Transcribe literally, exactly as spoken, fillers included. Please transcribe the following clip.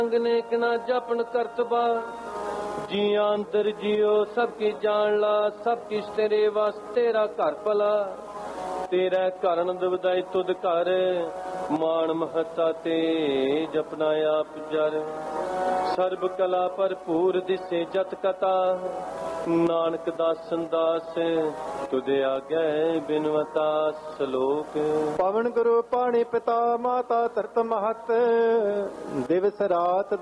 नेक ना जपन करतबा जिया अंतर जियो सबकी जान ला सब किस तेरे वास तेरा घर भला तेरा कारण दवदाई तुद कर मान महता ते जपना आप जर सर्ब कला भरपूर दिसे जत कथा नानक दासन दास तुदे आगे बिनवता सलोक। पवन गुरु पाणी पिता माता धरत महत दिवस रात